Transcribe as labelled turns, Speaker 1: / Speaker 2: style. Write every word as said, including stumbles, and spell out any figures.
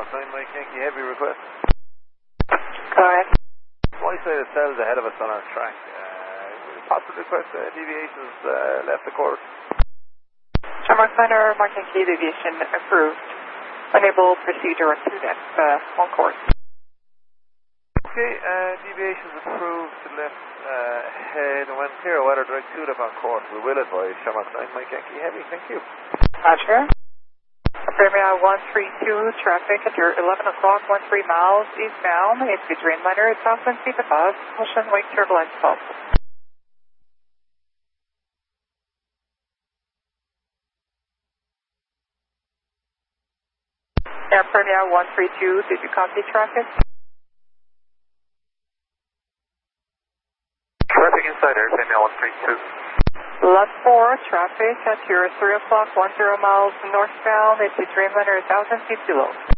Speaker 1: nine Mike Yankee Heavy request.
Speaker 2: Correct.
Speaker 1: My side of cells ahead of us on our track. Uh, possible request uh, deviations uh, left the course.
Speaker 2: Mark Center, Mark Yankee deviation approved. Unable procedure to next uh, on course.
Speaker 1: Okay, uh, deviations approved to left uh, head and when clear weather direct two left on course. We will advise Shamrock nine Mike Yankee Heavy. Thank you.
Speaker 2: Roger. Premier one three two traffic at your eleven o'clock, one three miles eastbound. It's the Dreamliner. It's off and seat above. Ocean wake turbulence pulse. Air Premier one three two, did you copy traffic?
Speaker 3: Traffic inside Air Premier one three two.
Speaker 2: Lot four, traffic at your three o'clock, one zero miles northbound. It's the Dreamliner, one thousand feet below.